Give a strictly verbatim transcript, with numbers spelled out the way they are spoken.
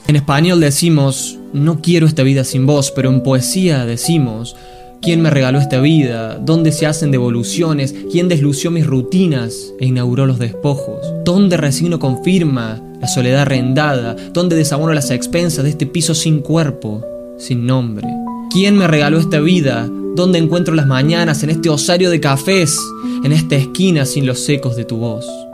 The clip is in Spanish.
En español decimos, no quiero esta vida sin vos, pero en poesía decimos, ¿quién me regaló esta vida? ¿Dónde se hacen devoluciones? ¿Quién deslució mis rutinas e inauguró los despojos? ¿Dónde resigno con firma la soledad arrendada? ¿Dónde desabono las expensas de este piso sin cuerpo, sin nombre? ¿Quién me regaló esta vida? ¿Dónde encuentro las mañanas en este osario de cafés? En esta esquina sin los ecos de tu voz.